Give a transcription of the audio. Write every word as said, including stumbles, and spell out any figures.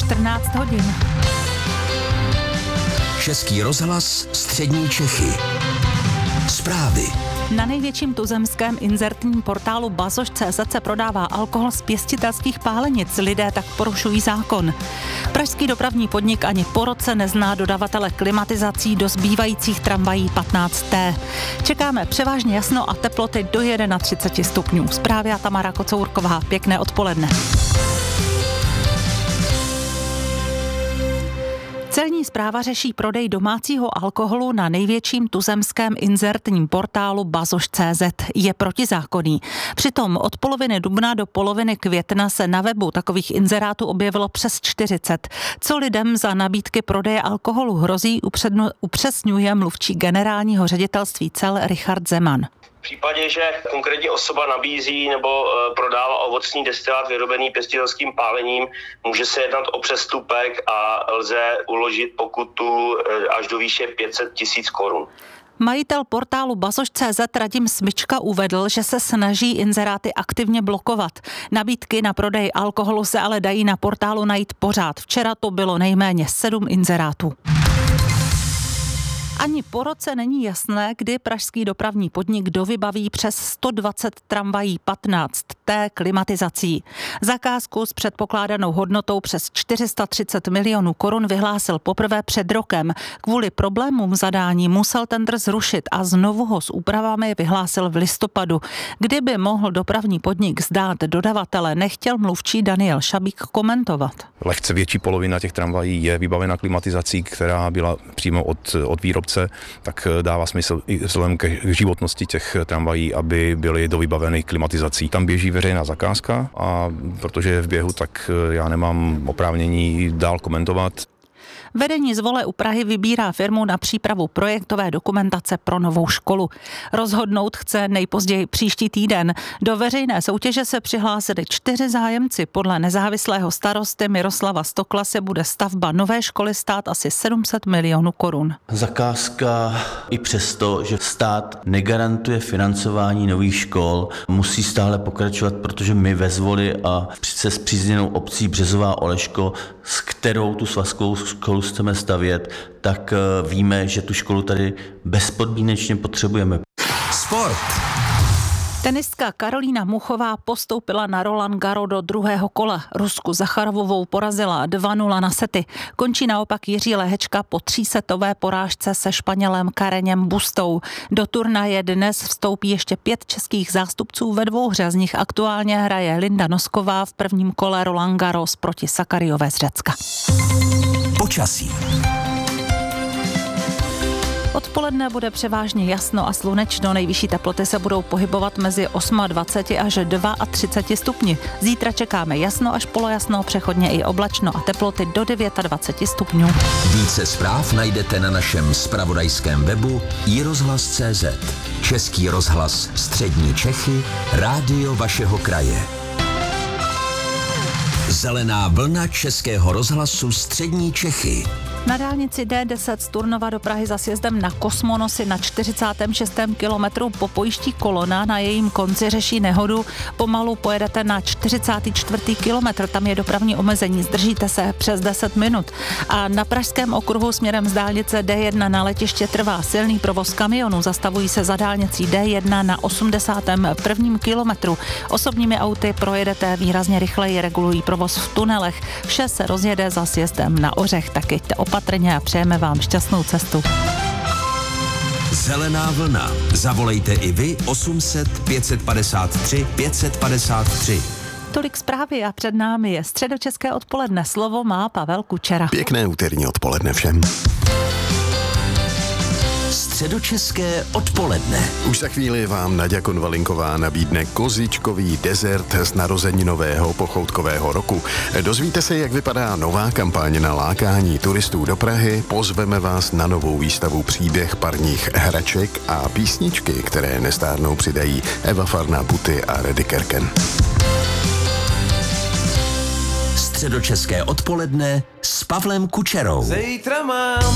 čtrnáct hodin. Český rozhlas Střední Čechy. Zprávy. Na největším tuzemském inzertním portálu bazoš tečka cé zet se prodává alkohol z pěstitelských pálenic. Lidé tak porušují zákon. Pražský dopravní podnik ani po roce nezná dodavatele klimatizací do zbývajících tramvají patnáct té. Čekáme převážně jasno a teploty do třicet jedna stupňů. Zprávy a Tamara Kocourková. Pěkné odpoledne. Celní správa řeší prodej domácího alkoholu na největším tuzemském inzertním portálu bazoš tečka cé zet. Je protizákonný. Přitom od poloviny dubna do poloviny května se na webu takových inzerátů objevilo přes čtyřicet. Co lidem za nabídky prodeje alkoholu hrozí, upřesňuje mluvčí generálního ředitelství cel Richard Zeman. V případě, že konkrétní osoba nabízí nebo prodává ovocný destilát vyrobený pěstitelským pálením, může se jednat o přestupek a lze uložit pokutu až do výše pět set tisíc korun. Majitel portálu bazoš tečka cé zet Radim Smyčka uvedl, že se snaží inzeráty aktivně blokovat. Nabídky na prodej alkoholu se ale dají na portálu najít pořád. Včera to bylo nejméně sedm inzerátů. Ani po roce není jasné, kdy pražský dopravní podnik dovybaví přes sto dvacet tramvají patnáct té klimatizací. Zakázku s předpokládanou hodnotou přes čtyři sta třicet milionů korun vyhlásil poprvé před rokem. Kvůli problémům zadání musel tendr zrušit a znovu ho s úpravami vyhlásil v listopadu. Kdyby mohl dopravní podnik zdát dodavatele, nechtěl mluvčí Daniel Šabík komentovat. Lehce větší polovina těch tramvají je vybavena klimatizací, která byla přímo od, od výrobce, tak dává smysl i vzhledem k životnosti těch tramvají, aby byly dovybaveny klimatizací. Tam běží veřejná zakázka a protože je v běhu, tak já nemám oprávnění dál komentovat. Vedení Zvole u Prahy vybírá firmu na přípravu projektové dokumentace pro novou školu. Rozhodnout chce nejpozději příští týden. Do veřejné soutěže se přihlásili čtyři zájemci. Podle nezávislého starosty Miroslava Stokla se bude stavba nové školy stát asi sedm set milionů korun. Zakázka i přesto, že stát negarantuje financování nových škol, musí stále pokračovat, protože my ve Zvoli a se spřízněnou obcí Březová Oleško, s kterou tu svazkovou školu chceme stavět, tak víme, že tu školu tady bezpodmínečně potřebujeme. Sport. Tenistka Karolína Muchová postoupila na Roland Garros do druhého kola. Rusku Zacharovovou porazila dva nula na sety. Končí naopak Jiří Lehečka po třísetové porážce se Španělem Kareněm Bustou. Do turnaje dnes vstoupí ještě pět českých zástupců ve dvouhře. Z nich aktuálně hraje Linda Nosková v prvním kole Roland Garros proti Sakariové z Řecka. Počasí. Odpoledne bude převážně jasno a slunečno, nejvyšší teploty se budou pohybovat mezi dvacet osm až třicet dva stupni. Zítra čekáme jasno až polojasno, přechodně i oblačno a teploty do dvacet devět stupňů. Více zpráv najdete na našem zpravodajském webu i rozhlas tečka cé zet. Český rozhlas Střední Čechy, rádio vašeho kraje. Zelená vlna Českého rozhlasu Střední Čechy. Na dálnici D deset z Turnova do Prahy za sjezdem na Kosmonosy na čtyřicátém šestém kilometru popojiští kolona, na jejím konci řeší nehodu. Pomalu pojedete na čtyřicátý čtvrtý kilometr, tam je dopravní omezení, zdržíte se přes deset minut. A na pražském okruhu směrem z dálnice D jedna na letiště trvá silný provoz kamionů, zastavují se za dálnicí D jedna na osmdesátém prvním kilometru. Osobními auty projedete výrazně rychleji, regulují provoz v tunelech. Vše se rozjede za sjezdem na Ořech, tak jeďte opatrně a přejeme vám šťastnou cestu. Zelená vlna. Zavolejte i vy osm set pět set padesát tři pět set padesát tři. Tolik zprávy a před námi je středočeské odpoledne. Slovo má Pavel Kučera. Pěkné úterní odpoledne všem. Středočeské odpoledne. Už za chvíli vám Naďa Konvalinková nabídne kozičkový dezert z narozeninového pochoutkového roku. Dozvíte se, jak vypadá nová kampaň na lákání turistů do Prahy, pozveme vás na novou výstavu Příběh parních hraček a písničky, které nestárnou, přidají Eva Farná Buty a Reddy Kerken. Středočeské odpoledne s Pavlem Kučerou. Zítra mám